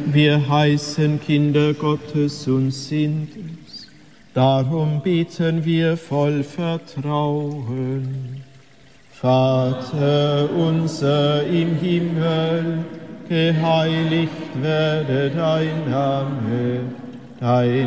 Wir heißen Kinder Gottes und sind es. Darum beten wir voll Vertrauen. Vater unser im Himmel, geheiligt werde dein Name, dein